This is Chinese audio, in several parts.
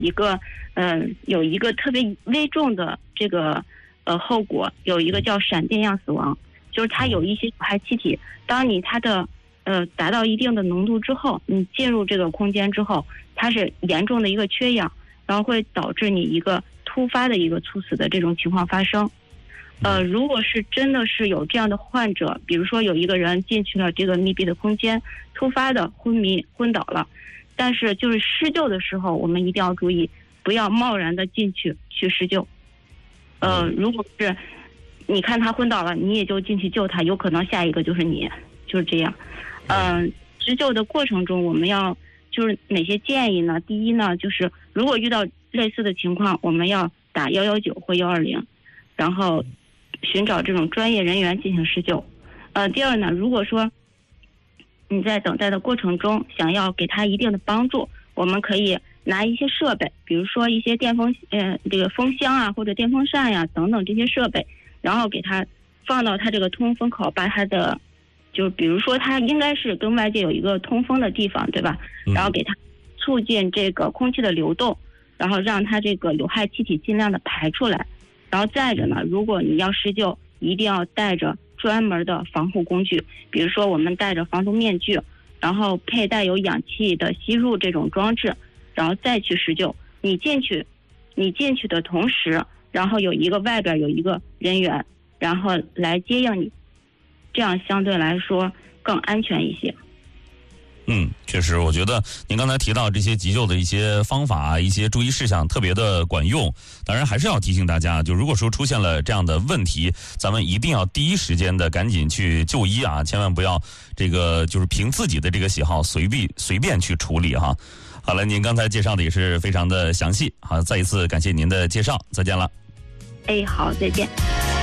有一个特别危重的这个后果，有一个叫闪电样死亡，就是它有一些有害气体，当你它的达到一定的浓度之后，你进入这个空间之后，它是严重的一个缺氧，然后会导致你一个突发的一个猝死的这种情况发生。如果是真的是有这样的患者，比如说有一个人进去了这个密闭的空间，突发的昏迷昏倒了，但是就是施救的时候，我们一定要注意，不要贸然的进去施救。如果是你看他昏倒了，你也就进去救他，有可能下一个就是你，就是这样。施救的过程中，我们要就是哪些建议呢？第一呢，就是如果遇到类似的情况，我们要打119或120，然后寻找这种专业人员进行施救。第二呢，如果说你在等待的过程中想要给他一定的帮助，我们可以拿一些设备，比如说一些这个风箱啊，或者电风扇呀等等这些设备，然后给他放到他这个通风口，把他的就比如说他应该是跟外界有一个通风的地方，对吧？然后给他促进这个空气的流动，然后让他这个有害气体尽量的排出来。然后再者呢，如果你要施救，一定要带着专门的防护工具，比如说我们戴着防毒面具，然后佩戴有氧气的吸入这种装置，然后再去施救。你进去的同时，然后外边有一个人员，然后来接应你，这样相对来说更安全一些。 确实，我觉得您刚才提到这些急救的一些方法、一些注意事项特别的管用。当然，还是要提醒大家，就如果说出现了这样的问题，咱们一定要第一时间的赶紧去就医啊，千万不要这个就是凭自己的这个喜好随便去处理哈。好了，您刚才介绍的也是非常的详细，好，再一次感谢您的介绍，再见了。 好，再见。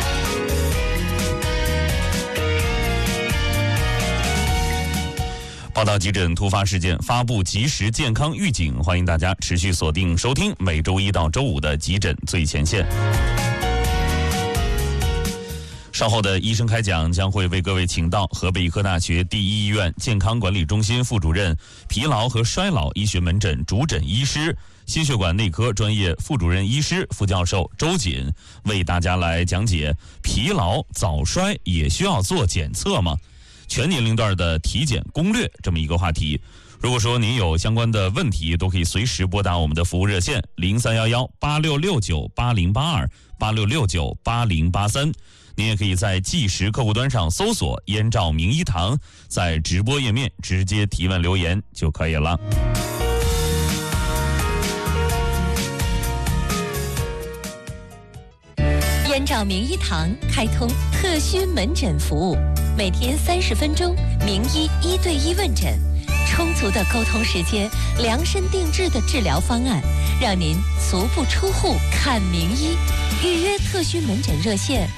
报道急诊突发事件，发布及时健康预警，欢迎大家持续锁定收听每周一到周五的急诊最前线。稍后的医生开讲将会为各位请到河北医科大学第一医院健康管理中心副主任、疲劳和衰老医学门诊主诊医师、心血管内科专业副主任医师、副教授周瑾，为大家来讲解疲劳早衰也需要做检测吗？全年龄段的体检攻略这么一个话题。如果说您有相关的问题，都可以随时拨打我们的服务热线03118669808286698083。您也可以在即时客户端上搜索燕赵名医堂，在直播页面直接提问留言就可以了。 燕赵名医堂开通特需门诊服务，每天30分钟，名医1对1问诊，充足的沟通时间，量身定制的治疗方案，让您足不出户看名医。预约特需门诊热线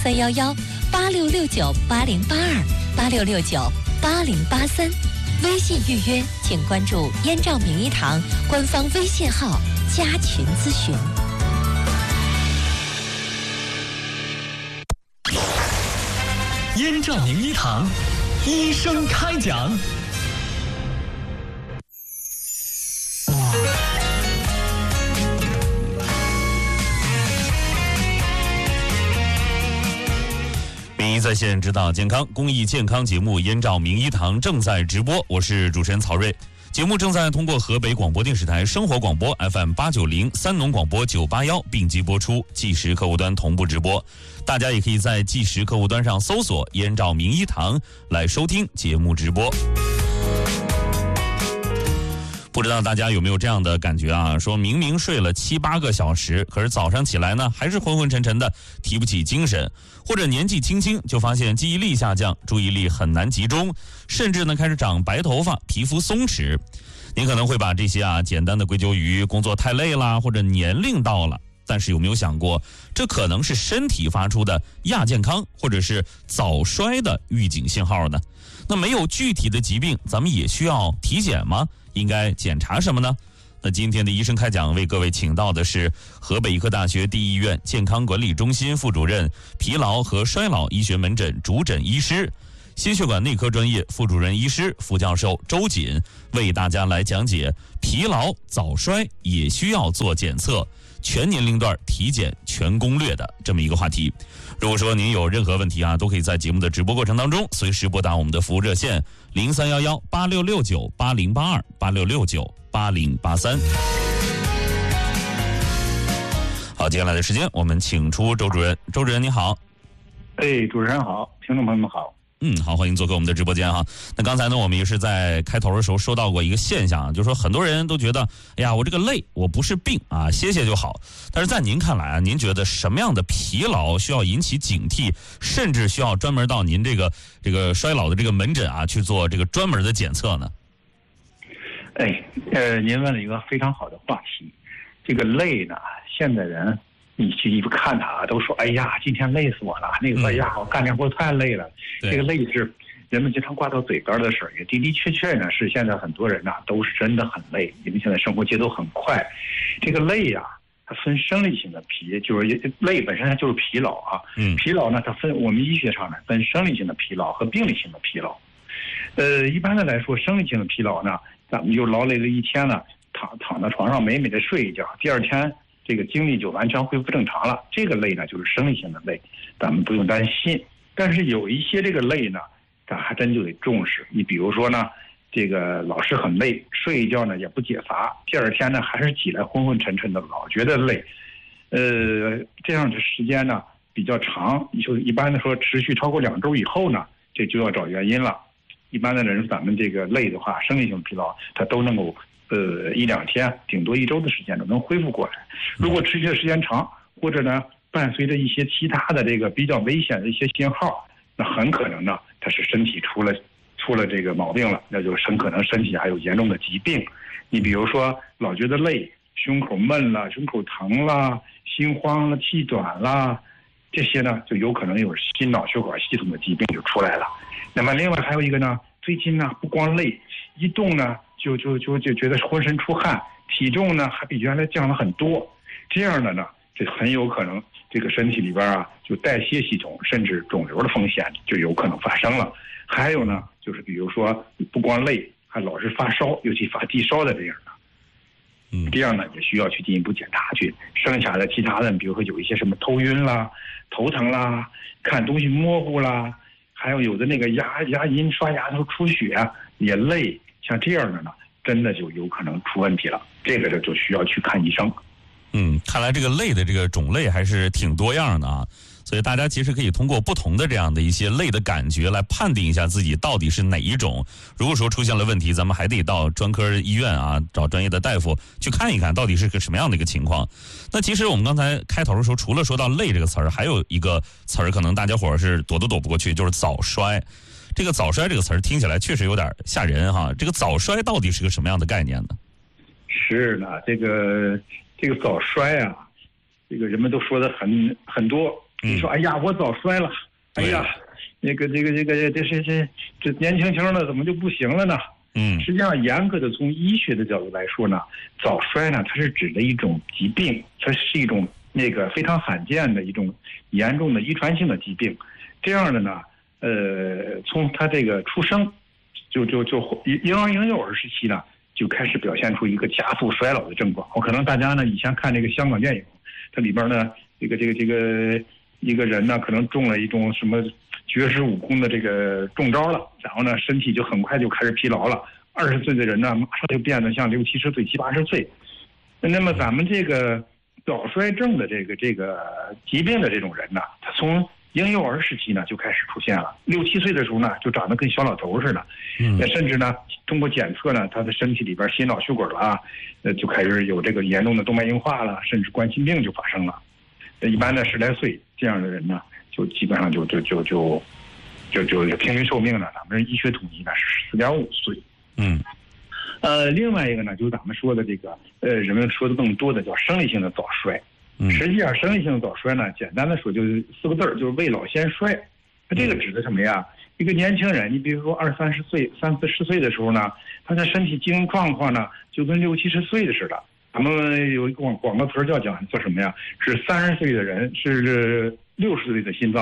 03118669808286698083，微信预约请关注燕赵名医堂官方微信号加群咨询。 燕赵名医堂，医生开讲。 名医在线指导健康公益健康节目《燕赵名医堂》正在直播，我是主持人曹睿。节目正在通过河北广播电视台生活广播 FM890、三农广播981并机播出，即时客户端同步直播。大家也可以在即时客户端上搜索“燕赵名医堂”来收听节目直播。不知道大家有没有这样的感觉啊？说明明睡了7、8个小时，可是早上起来呢，还是昏昏沉沉的，提不起精神，或者年纪轻轻就发现记忆力下降，注意力很难集中，甚至呢开始长白头发，皮肤松弛。您可能会把这些简单的归咎于工作太累啦，或者年龄到了。但是有没有想过，这可能是身体发出的亚健康或者是早衰的预警信号呢？那没有具体的疾病，咱们也需要体检吗？应该检查什么呢？那今天的医生开讲为各位请到的是河北医科大学第一医院健康管理中心副主任、疲劳和衰老医学门诊主诊医师、 心血管内科专业副主任医师、副教授周瑾为大家来讲解疲劳早衰也需要做检测，全年龄段体检全攻略的这么一个话题。如果说您有任何问题啊，都可以在节目的直播过程当中随时拨打我们的服务热线03118669808286698083。好，接下来的时间我们请出周主任。周主任你好。 主持人好，听众朋友们好。 好，欢迎做客我们的直播间哈。那刚才呢，我们也是在开头的时候说到过一个现象，就是说很多人都觉得，哎呀，我这个累，我不是病啊，歇歇就好。但是在您看来啊，您觉得什么样的疲劳需要引起警惕，甚至需要专门到您这个衰老的这个门诊啊去做这个专门的检测呢？ 您问了一个非常好的话题。这个累呢，现代人你去一看他都说，哎呀，今天累死我了。那个，哎呀，我干点活太累了。这个累是人们经常挂到嘴边的事儿，也的的确确呢是现在很多人呢都是真的很累，因为现在生活节奏很快。这个累呀，它分生理性的疲，就是累本身它就是疲劳啊。疲劳呢，它分我们医学上呢分生理性的疲劳和病理性的疲劳。一般的来说，生理性的疲劳呢，咱们就劳累了一天了，躺在床上美美的睡一觉，第二天这个精力就完全恢复正常了。这个累呢就是生理性的累，咱们不用担心。但是有一些这个累呢，咱还真就得重视。你比如说呢，这个老是很累，睡一觉呢也不解乏，第二天呢还是起来昏昏沉沉的，老觉得累。这样的时间呢比较长，就一般的说持续超过2周以后呢，这就要找原因了。一般的人咱们这个累的话，生理性疲劳它都能够1-2天，顶多1周的时间就能恢复过来。如果持续的时间长，或者呢伴随着一些其他的这个比较危险的一些信号，那很可能呢它是身体出了这个毛病了，那就很可能身体还有严重的疾病。你比如说老觉得累，胸口闷了，胸口疼了，心慌了，气短了，这些呢就有可能有心脑血管系统的疾病就出来了。那么另外还有一个呢，最近呢不光累，一动呢就觉得浑身出汗，体重呢还比原来降了很多。这样的呢，这很有可能这个身体里边啊，就代谢系统甚至肿瘤的风险就有可能发生了。还有呢，就是比如说不光累，还老是发烧，尤其发低烧的这样的，这样呢也需要去进一步检查去。剩下的其他的，比如说有一些什么头晕啦、头疼啦、看东西模糊啦，还有的那个牙龈刷牙头出血也累，像这样的呢，真的就有可能出问题了。这个就需要去看医生。 看来这个累的这个种类还是挺多样的啊，所以大家其实可以通过不同的这样的一些累的感觉来判定一下自己到底是哪一种。如果说出现了问题，咱们还得到专科医院啊，找专业的大夫去看一看到底是个什么样的一个情况。那其实我们刚才开头的时候，除了说到累这个词儿，还有一个词儿可能大家伙儿是躲都躲不过去，就是早衰。这个早衰这个词儿听起来确实有点吓人哈，这个早衰到底是个什么样的概念呢？ 是呢，这个早衰啊，这个人们都说的很多。你说，哎呀，我早衰了，哎呀，这年轻轻的怎么就不行了呢？实际上严格的从医学的角度来说呢，早衰呢，它是指的一种疾病，它是一种那个非常罕见的一种严重的遗传性的疾病。这样的呢，从他这个出生就婴幼儿时期呢，就开始表现出一个加速衰老的症状。可能大家呢以前看这个香港电影，它里边呢这个一个人呢可能中了一种什么绝世武功的这个中招了，然后呢身体就很快就开始疲劳了。20岁的人呢马上就变得像60、70岁、70、80岁。那么咱们这个早衰症的这个疾病的这种人呢，他从婴幼儿时期呢就开始出现了，6、7岁的时候呢就长得跟小老头似的，甚至呢通过检测呢，他的身体里边心脑血管了就开始有这个严重的动脉硬化了，甚至冠心病就发生了。一般的10来岁这样的人呢，就基本上就平均寿命呢，咱们医学统计呢是14.5岁。另外一个呢，就是咱们说的这个人们说的更多的叫生理性的早衰。实际上生理性的早衰呢，简单的说就是4个字，就是未老先衰。那这个指的什么呀？一个年轻人，你比如说20、30岁、30、40岁的时候呢，他的身体机能状况呢，就跟60、70岁的似的。咱们有一个广告词叫什么呀？是30岁的人是60岁的心脏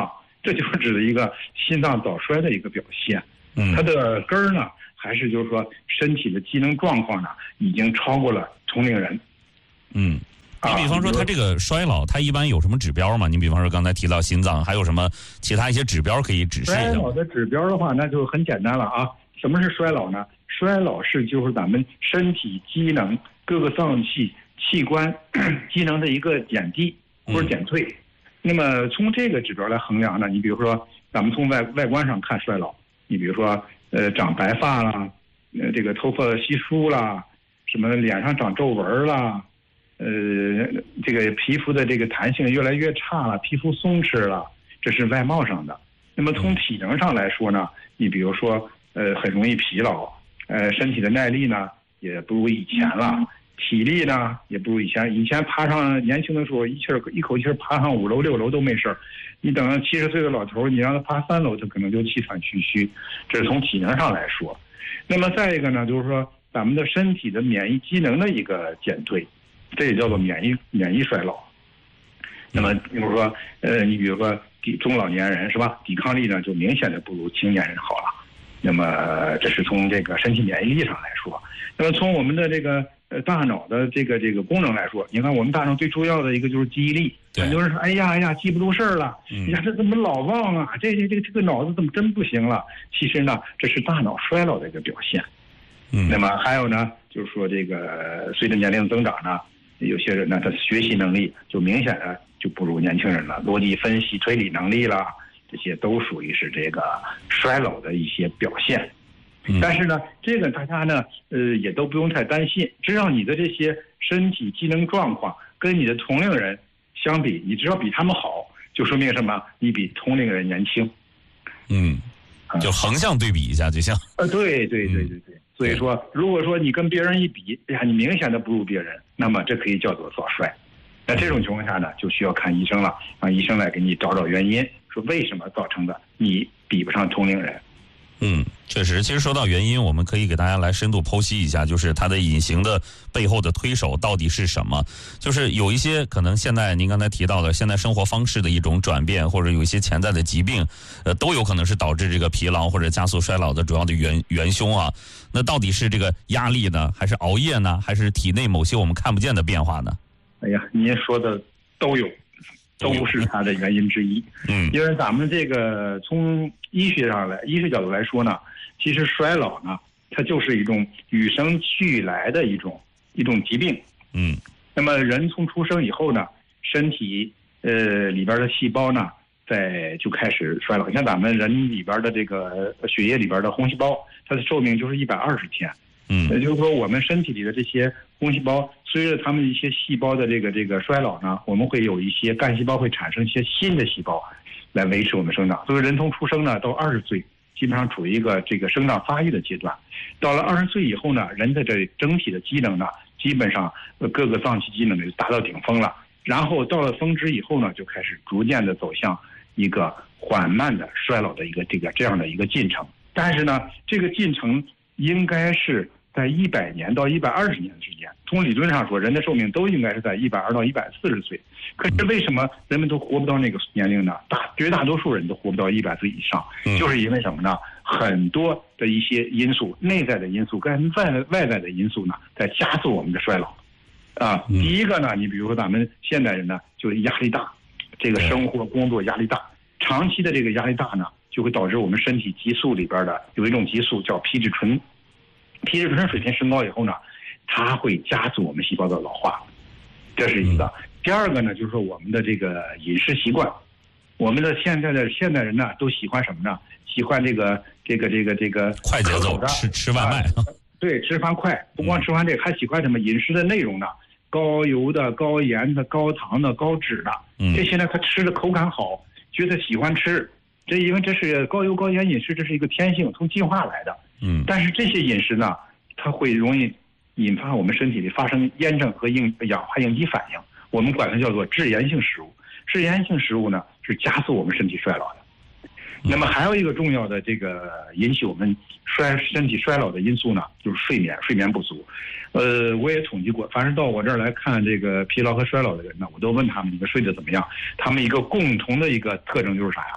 这就是指的一个心脏早衰的一个表现。它的根儿呢，还是就是说身体的机能状况呢，已经超过了同龄人。 你比方说，它这个衰老，它一般有什么指标吗？你比方说刚才提到心脏，还有什么其他一些指标可以指示一下？ 衰老的指标的话，那就很简单了啊。什么是衰老呢？衰老就是咱们身体机能各个脏器器官机能的一个减低或者减退。那么从这个指标来衡量呢，你比如说咱们从外观上看衰老，你比如说长白发啦，这个头发稀疏啦，什么脸上长皱纹啦，这个皮肤的这个弹性越来越差了，皮肤松弛了，这是外貌上的。那么从体能上来说呢，你比如说很容易疲劳，身体的耐力呢也不如以前了，体力呢也不如以前。以前爬上年轻的时候一口气爬上5楼6楼都没事，你等70岁的老头，你让他爬3楼，他可能就气喘吁吁。这是从体能上来说。那么再一个呢，就是说咱们的身体的免疫机能的一个减退，这也叫做免疫衰老。那么比如说你比如说中老年人是吧，抵抗力呢就明显的不如青年人好了。那么这是从这个身体免疫力上来说。那么从我们的这个大脑的这个功能来说，你看我们大脑最重要的一个就是记忆力。很多人说哎呀记不住事儿了，呀这怎么老忘啊？这个脑子怎么真不行了？其实呢，这是大脑衰老的一个表现。那么还有呢，就是说这个随着年龄增长呢，有些人呢他学习能力就明显的就不如年轻人了，逻辑分析、推理能力啦，这些都属于是这个衰老的一些表现。但是呢，这个大家呢也都不用太担心，只要你的这些身体机能状况跟你的同龄人相比，你只要比他们好，就说明什么？你比同龄人年轻。 就横向对比一下就行。 对。所以说，如果说你跟别人一比，哎呀，你明显的不如别人，那么这可以叫做早衰。那这种情况下呢，就需要看医生了，让医生来给你找原因，说为什么造成的你比不上同龄人。 确实，其实说到原因，我们可以给大家来深度剖析一下，就是它的隐形的背后的推手到底是什么。就是有一些可能现在您刚才提到的现在生活方式的一种转变，或者有一些潜在的疾病，都有可能是导致这个疲劳或者加速衰老的主要的元凶啊。那到底是这个压力呢，还是熬夜呢，还是体内某些我们看不见的变化呢？ 哎呀，您说的都有，都是它的原因之一。因为咱们这个从医学角度来说呢，其实衰老呢，它就是一种与生俱来的一种疾病。那么人从出生以后呢，身体里边的细胞呢，就开始衰老。像咱们人里边的这个血液里边的红细胞，它的寿命就是120天。也就是说，我们身体里的这些红细胞，随着它们一些细胞的这个衰老呢，我们会有一些干细胞会产生一些新的细胞来维持我们生长。所以人从出生呢到20岁，基本上处于一个这个生长发育的阶段。到了20岁以后呢，人的这整体的机能呢，基本上各个脏器机能就达到顶峰了。然后到了峰值以后呢，就开始逐渐的走向一个缓慢的衰老的这样的一个进程。但是呢，这个进程应该是在100年到120年之间。从理论上说，人的寿命都应该是在120到140岁。可是为什么人们都活不到那个年龄呢？绝大多数人都活不到100岁以上，就是因为什么呢？很多的一些因素，内在的因素跟外在的因素呢，在加速我们的衰老。第一个呢，你比如说咱们现代人呢，就是压力大，这个生活工作压力大，长期的这个压力大呢，就会导致我们身体激素里边的有一种激素叫皮质醇。皮质醇水平升高以后呢，它会加速我们细胞的老化，这是一个。第二个呢，就是说我们的这个饮食习惯，我们的现代人呢，都喜欢什么呢？喜欢这个快节奏，吃外卖。 对，吃饭快，不光吃完这个，还喜欢什么饮食的内容呢？高油的、高盐的、高糖的、高脂的，这些呢，他吃的口感好，觉得喜欢吃。因为这是高油高盐饮食，这是一个天性，从进化来的。但是这些饮食呢，它会容易引发我们身体里发生炎症和氧化应激反应，我们管它叫做致炎性食物。致炎性食物呢，是加速我们身体衰老的。那么还有一个重要的这个引起我们身体衰老的因素呢，就是睡眠不足。我也统计过，凡是到我这儿来看这个疲劳和衰老的人呢，我都问他们你们睡得怎么样？他们一个共同的一个特征就是啥呀？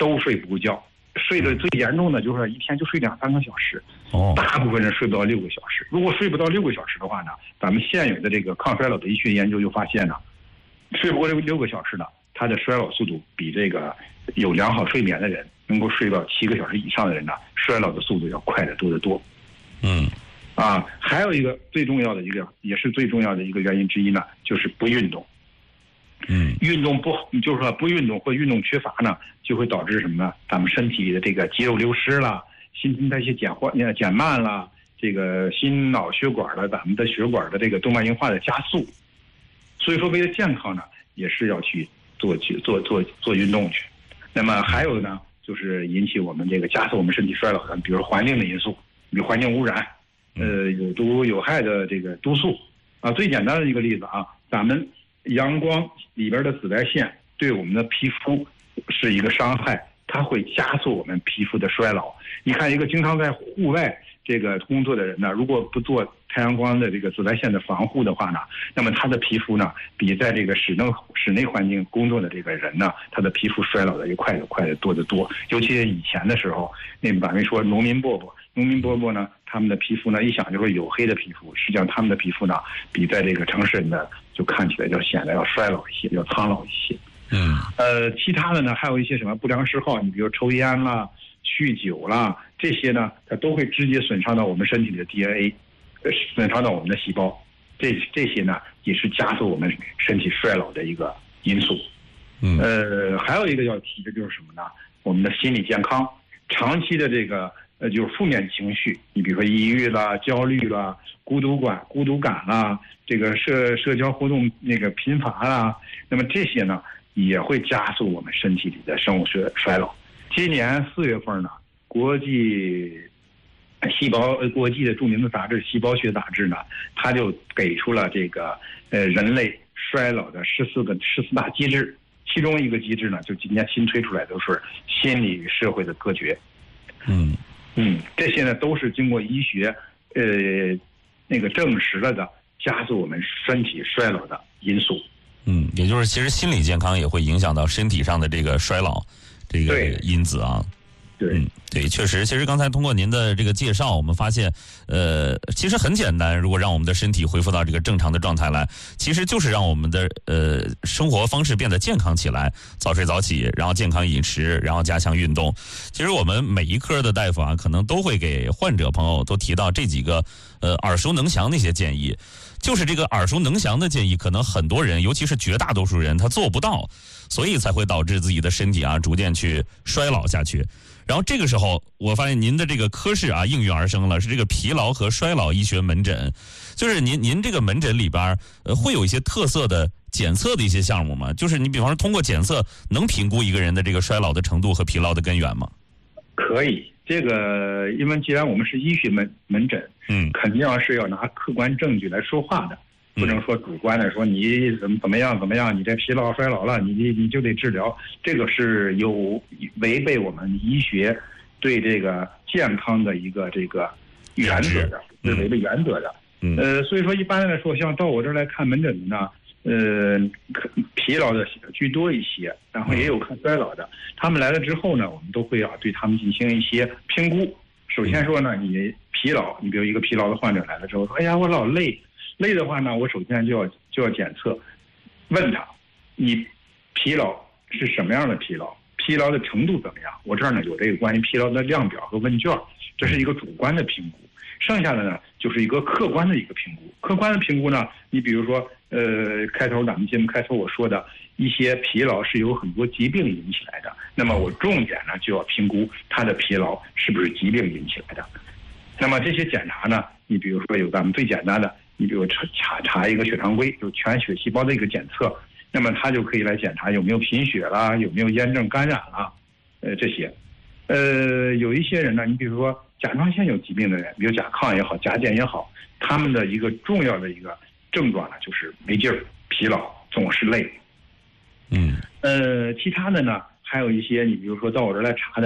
都睡不够觉，睡得最严重的就是一天就睡2-3个小时，大部分人睡不到6个小时。如果睡不到6个小时的话呢，咱们现有的这个抗衰老的医学研究就发现呢，睡不过6个小时的，他的衰老速度比这个有良好睡眠的人，能够睡到7个小时以上的人呢，衰老的速度要快得多得多。还有一个最重要的一个，也是最重要的一个原因之一呢，就是不运动。运动就是说不运动或运动缺乏呢，就会导致什么呢？咱们身体里的这个肌肉流失了，新陈代谢减慢了，这个心脑血管的咱们的血管的这个动脉硬化的加速。所以说，为了健康呢，也是要去做运动去。那么还有呢，就是引起我们这个加速我们身体衰老的，比如环境的因素，比如环境污染，有毒有害的这个毒素啊。最简单的一个例子啊，咱们阳光里边的紫外线对我们的皮肤是一个伤害，它会加速我们皮肤的衰老。你看，一个经常在户外这个工作的人呢，如果不做太阳光的这个紫外线的防护的话呢，那么他的皮肤呢，比在这个室内环境工作的这个人呢，他的皮肤衰老的也快得多得多。尤其是以前的时候，那咱们说农民伯伯呢，他们的皮肤呢，一想就是黝黑的皮肤，实际上他们的皮肤呢，比在这个城市人呢，就看起来要显得要衰老一些，要苍老一些。其他的呢，还有一些什么不良嗜好，你比如抽烟啦、酗酒啦，这些呢，它都会直接损伤到我们身体的 DNA， 损伤到我们的细胞。这些呢，也是加速我们身体衰老的一个因素。还有一个要提的就是什么呢？我们的心理健康，长期的这个就是负面情绪，你比如说抑郁啦、焦虑啦、孤独感啦，这个社交活动那个贫乏啦，那么这些呢，也会加速我们身体里的生物衰老。今年4月份呢，国际的著名的杂志《细胞学杂志》呢，它就给出了这个人类衰老的14大机制，其中一个机制呢，就今年新推出来的是心理与社会的隔绝。这些呢都是经过医学那个证实了的，加速我们身体衰老的因素。 也就是其实心理健康也会影响到身体上的这个衰老这个因子啊。对，确实，其实刚才通过您的这个介绍，我们发现，其实很简单。如果让我们的身体恢复到这个正常的状态来，其实就是让我们的生活方式变得健康起来，早睡早起，然后健康饮食，然后加强运动。其实我们每一科的大夫啊，可能都会给患者朋友都提到这几个耳熟能详的一些建议。就是这个耳熟能详的建议，可能很多人，尤其是绝大多数人，他做不到，所以才会导致自己的身体啊逐渐去衰老下去。然后这个时候，我发现您的这个科室啊应运而生了，是这个疲劳和衰老医学门诊。就是您这个门诊里边会有一些特色的检测的一些项目吗？就是你比方说通过检测能评估一个人的这个衰老的程度和疲劳的根源吗？ 可以，这个因为既然我们是医学门诊，肯定是要拿客观证据来说话的，不能说主观的说你怎么样，你这疲劳衰老了，你就得治疗，这个是有违背我们医学对这个健康的一个这个原则的，是违背原则的。所以说一般来说，像到我这儿来看门诊的呢，疲劳的居多一些，然后也有看衰老的。他们来了之后呢，我们都会对他们进行一些评估。首先说呢，你疲劳，你比如一个疲劳的患者来了之后说，哎呀，我老累的话呢，我首先就要检测，问他，你疲劳是什么样的疲劳？疲劳的程度怎么样？我这儿呢有这个关于疲劳的量表和问卷，这是一个主观的评估。剩下的呢就是一个客观的一个评估。客观的评估呢，你比如说开头咱们节目开头我说的一些疲劳是由很多疾病引起来的，那么我重点呢就要评估他的疲劳是不是疾病引起来的。那么这些检查呢，你比如说有咱们最简单的，你比如查一个血常规，就全血细胞的一个检测，那么他就可以来检查有没有贫血啦，有没有炎症感染啦，这些。有一些人呢，你比如说甲状腺有疾病的人，比如甲亢也好，甲减也好，他们的一个重要的一个症状呢，就是没劲儿、疲劳，总是累。其他的呢，还有一些你比如说到我这儿来查的，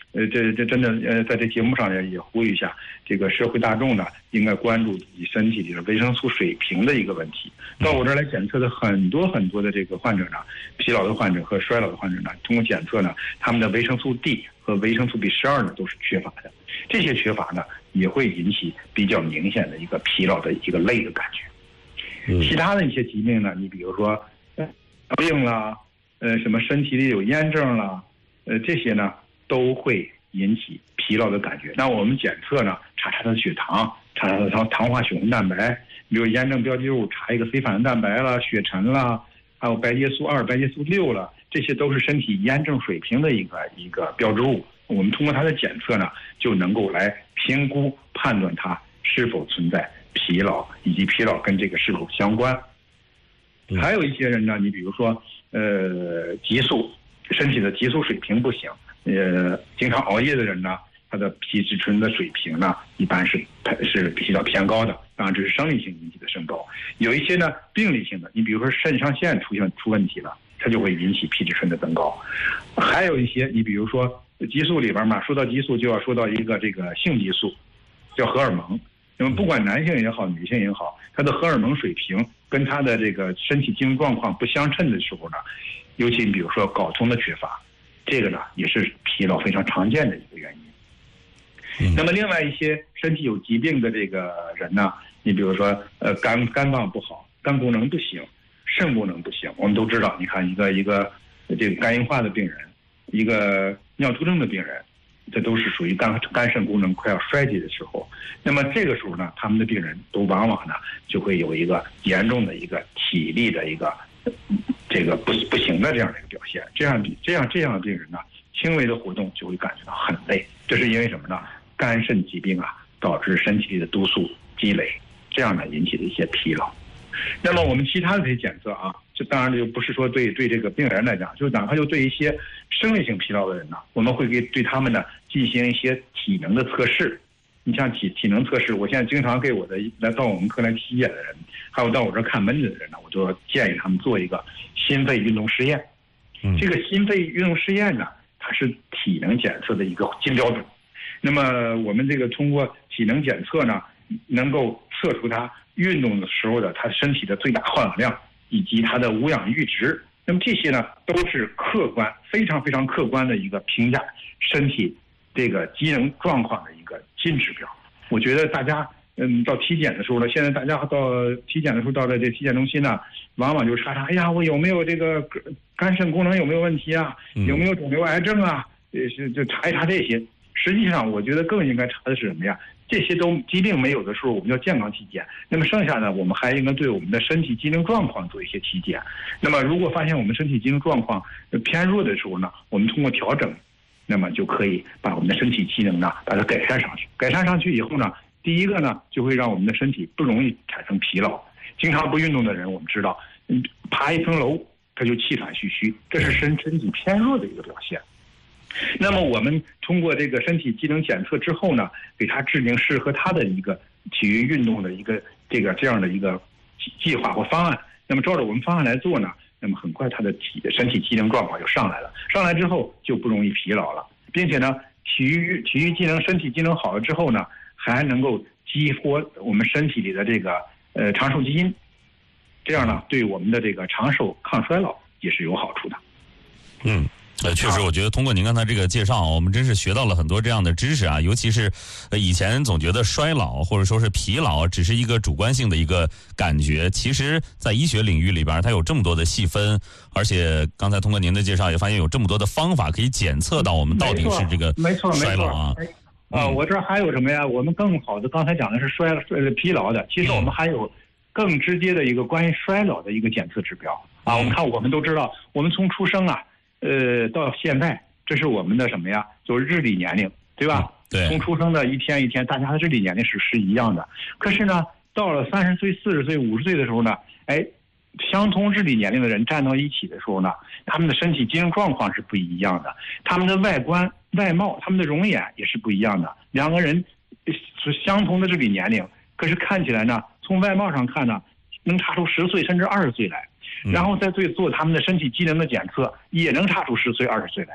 这真的在这节目上也呼吁一下，这个社会大众呢应该关注自己身体里的维生素水平的一个问题。到我这儿来检测的很多的这个患者呢，疲劳的患者和衰老的患者呢，通过检测呢，他们的维生素 D 和维生素 B12呢都是缺乏的。这些缺乏呢也会引起比较明显的一个疲劳的一个累的感觉。其他的一些疾病呢，你比如说病啦，什么身体里有炎症啦，这些呢都会引起疲劳的感觉。那我们检测呢，查他的血糖，查他的糖化血红蛋白，比如炎症标记物查一个 C 反应蛋白啦、血沉啦，还有白介素2、白介素6了，这些都是身体炎症水平的一个标志物。我们通过它的检测呢，就能够来评估判断它是否存在疲劳，以及疲劳跟这个是否相关。还有一些人呢，你比如说激素，身体的激素水平不行，经常熬夜的人呢，他的皮质醇的水平呢一般是比较偏高的，当然这是生理性引起的升高。有一些呢病理性的，你比如说肾上腺出问题了，它就会引起皮质醇的增高。还有一些你比如说激素里边嘛，说到激素就要说到一个这个性激素，叫荷尔蒙。那么不管男性也好，女性也好，他的荷尔蒙水平跟他的这个身体机能状况不相称的时候呢，尤其你比如说睾酮的缺乏，这个呢也是疲劳非常常见的一个原因。那么另外一些身体有疾病的这个人呢，你比如说肝脏不好，肝功能不行，肾功能不行，我们都知道，你看一个这个肝硬化的病人，一个尿毒症的病人，这都是属于肝肾功能快要衰竭的时候。那么这个时候呢，他们的病人都往往呢就会有一个严重的一个体力的一个这个不行的这样的一个表现。这样的病人呢，轻微的活动就会感觉到很累。这是因为什么呢？肝肾疾病啊，导致身体里的毒素积累，这样呢引起的一些疲劳。那么我们其他的这些检测啊，这当然就不是说对这个病人来讲，就哪怕就对一些生理性疲劳的人呢，我们会对他们呢进行一些体能的测试。你像体能测试，我现在经常给我的来到我们科来体检的人，还有到我这看门诊的人呢，我就建议他们做一个心肺运动试验。这个心肺运动试验呢，它是体能检测的一个金标准。那么我们这个通过体能检测呢，能够测出他运动的时候的他身体的最大耗氧量以及他的无氧阈值。那么这些呢都是客观非常非常客观的一个评价身体这个机能状况的一个金指标。我觉得大家到体检的时候呢，现在大家到体检的时候到了这体检中心呢，往往就查哎呀，我有没有这个肝肾功能有没有问题啊，有没有肿瘤癌症啊，就查一查这些。实际上我觉得更应该查的是什么呀？这些都疾病没有的时候，我们叫健康体检。那么剩下呢，我们还应该对我们的身体机能状况做一些体检。那么如果发现我们身体机能状况偏弱的时候呢，我们通过调整，那么就可以把我们的身体机能呢把它改善上去。改善上去以后呢，第一个呢就会让我们的身体不容易产生疲劳。经常不运动的人，我们知道，爬一层楼他就气喘吁吁，这是身体偏弱的一个表现。那么我们通过这个身体机能检测之后呢，给他制定适合他的一个体育运动的一个这样的一个计划或方案。那么照着我们方案来做呢，那么很快他的身体机能状况就上来了。上来之后就不容易疲劳了，并且呢，体育机能、身体机能好了之后呢，还能够激活我们身体里的这个长寿基因，这样呢，对我们的这个长寿、抗衰老也是有好处的。 确实，我觉得通过您刚才这个介绍，我们真是学到了很多这样的知识啊。尤其是以前总觉得衰老或者说是疲劳只是一个主观性的一个感觉，其实在医学领域里边它有这么多的细分，而且刚才通过您的介绍也发现有这么多的方法可以检测到我们到底是这个衰老啊。 我这还有什么呀？我们更好的刚才讲的是疲劳的，其实我们还有更直接的一个关于衰老的一个检测指标啊。我们看，我们都知道，我们从出生啊。到现在，这是我们的什么呀？就是日历年龄，对吧？ 对。 从出生的一天一天，大家的日历年龄是一样的。可是呢，到了30岁、40岁、50岁的时候呢，相同日历年龄的人站到一起的时候呢，他们的身体机能状况是不一样的，他们的外观、外貌、他们的容颜也是不一样的。两个人是相同的日历年龄，可是看起来呢，从外貌上看呢，能差出10岁甚至20岁来。然后再做他们的身体机能的检测，也能查出10岁、20岁来。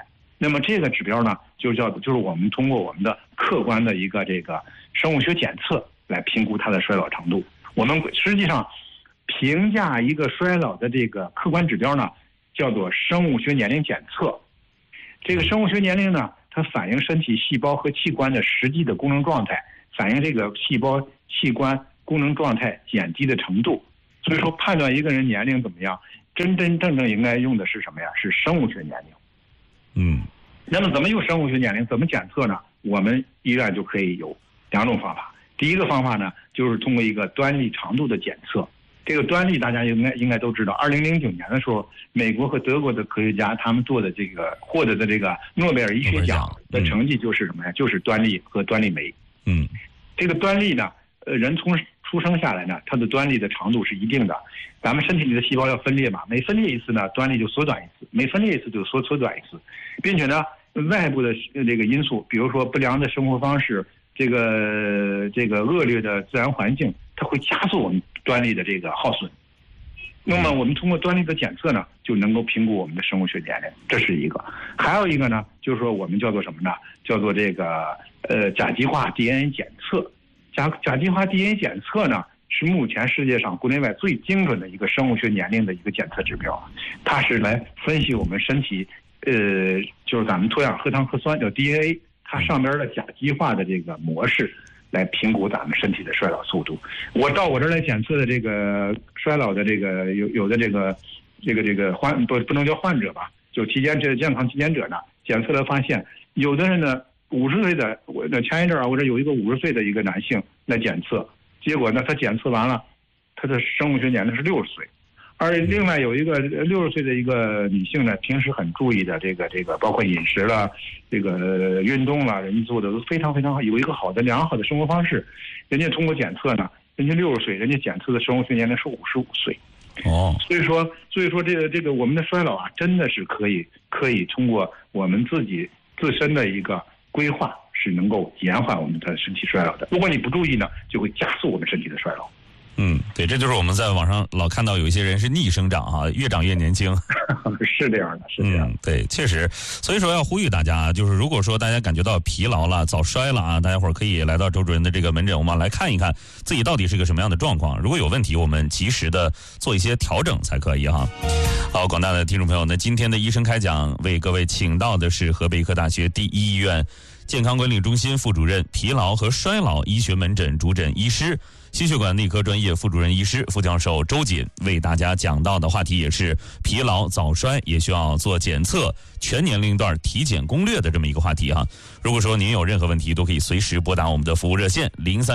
那么这个指标呢，就是我们通过我们的客观的一个这个生物学检测来评估它的衰老程度。我们实际上评价一个衰老的这个客观指标呢，叫做生物学年龄检测。这个生物学年龄呢，它反映身体细胞和器官的实际的功能状态，反映这个细胞器官功能状态减低的程度。所以说判断一个人年龄怎么样，真正应该用的是什么呀？是生物学年龄。那么怎么用生物学年龄？怎么检测呢？我们医院就可以有2种方法。第一个方法呢，就是通过一个端粒长度的检测。这个端粒大家应该都知道，2009年的时候，美国和德国的科学家他们做的这个获得的这个诺贝尔医学奖的成绩就是什么呀？就是端粒和端粒酶。这个端粒呢，人从出生下来呢，它的端粒的长度是一定的。咱们身体里的细胞要分裂嘛，每分裂一次呢，端粒就缩短一次；每分裂一次就缩短一次，并且呢，外部的这个因素，比如说不良的生活方式，这个恶劣的自然环境，它会加速我们端粒的这个耗损。那么我们通过端粒的检测呢，就能够评估我们的生物学年龄，这是一个。还有一个呢，就是说我们叫做什么呢？叫做这个甲基化 DNA 检测。甲基化 DNA 检测呢，是目前世界上国内外最精准的一个生物学年龄的一个检测指标。它是来分析我们身体就是咱们脱氧核糖核酸叫 DNA， 它上边的甲基化的这个模式来评估咱们身体的衰老速度。我到我这儿来检测的这个衰老的这个有的这个不能叫患者吧，就健康期间者呢，检测了发现有的人呢50岁的，前一阵我这有一个50岁的一个男性来检测，结果呢他检测完了，他的生物学年龄是60岁。而另外有一个60岁的一个女性呢，平时很注意的这个包括饮食了，这个运动了，人家做的都非常非常好，有一个良好的生活方式。人家通过检测呢，人家60岁，人家检测的生物学年龄是55岁。所以说这个我们的衰老啊，真的是可以通过我们自己自身的一个规划，是能够延缓我们的身体衰老的。如果你不注意呢，就会加速我们身体的衰老。 对，这就是我们在网上老看到有一些人是逆生长啊，越长越年轻。 是这样的，是这样的。 对，确实。所以说要呼吁大家，就是如果说大家感觉到疲劳了、早衰了啊，大家伙儿可以来到周主任的这个门诊，我们来看一看自己到底是个什么样的状况。如果有问题，我们及时的做一些调整才可以哈。好，广大的听众朋友，那今天的医生开讲为各位请到的是河北医科大学第一医院健康管理中心副主任、疲劳和衰老医学门诊主诊医师、心血管内科专业副主任医师、副教授周瑾，为大家讲到的话题也是疲劳早衰也需要做检测、全年龄段体检攻略的这么一个话题哈。如果说您有任何问题，都可以随时拨打我们的服务热线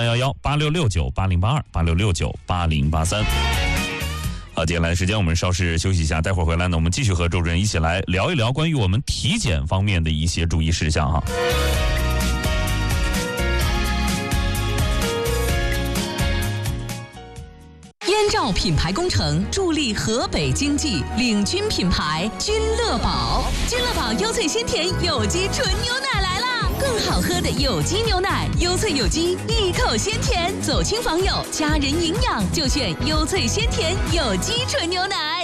031186698082，86698083。好，接下来的时间我们稍事休息一下，待会儿回来呢，我们继续和周主任一起来聊一聊关于我们体检方面的一些注意事项哈。 燕赵品牌工程助力河北经济，领军品牌君乐宝。君乐宝优萃鲜甜有机纯牛奶来啦！更好喝的有机牛奶，优萃有机，一口鲜甜，走亲访友，家人营养就选优萃鲜甜有机纯牛奶。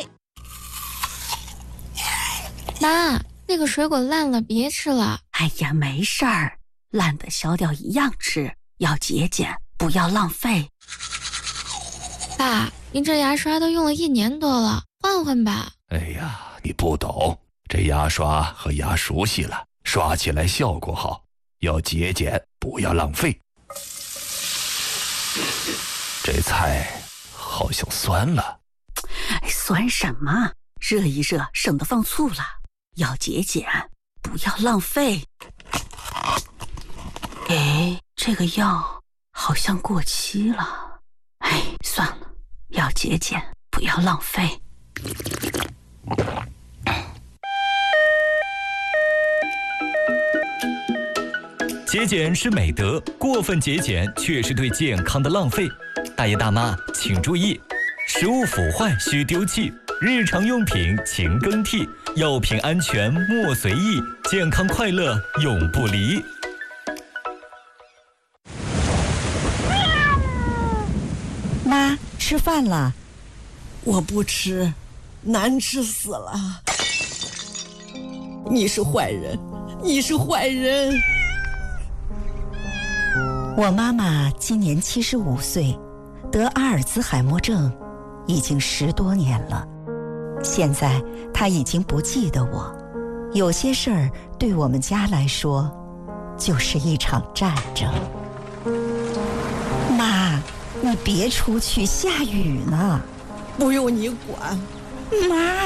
妈，那个水果烂了，别吃了。 哎呀，没事儿，烂的削掉一样吃，要节俭，不要浪费。 爸，您这牙刷都用了1年多了，换换吧。 哎呀，你不懂，这牙刷和牙熟悉了，刷起来效果好，要节俭，不要浪费。这菜好像酸了。 酸什么？热一热，省得放醋了。要节俭，不要浪费。哎，这个药好像过期了。哎，算了，要节俭，不要浪费。 节俭是美德，过分节俭却是对健康的浪费。大爷大妈请注意，食物腐坏需丢弃，日常用品勤更替，药品安全莫随意，健康快乐永不离。 妈，吃饭了。我不吃，难吃死了。你是坏人， 你是坏人。 我妈妈今年75岁，得阿尔兹海默症已经10多年了。现在她已经不记得我，有些事儿对我们家来说就是一场战争。妈，你别出去，下雨呢。 不用你管。 妈。